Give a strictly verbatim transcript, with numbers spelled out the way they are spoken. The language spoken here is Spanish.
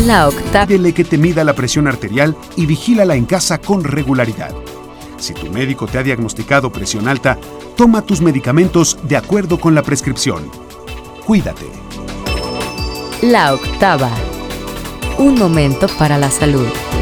La octava. Pídele que te mida la presión arterial y vigílala en casa con regularidad. Si tu médico te ha diagnosticado presión alta, toma tus medicamentos de acuerdo con la prescripción. Cuídate. La octava. Un momento para la salud.